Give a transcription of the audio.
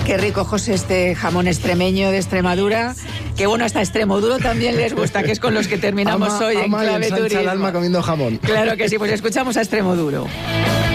Qué rico, José, este jamón extremeño de Extremadura. Que bueno, hasta Extremoduro también les gusta, que es con los que terminamos hoy en Clave Turismo. El alma comiendo jamón. Claro que sí, pues escuchamos a Extremoduro.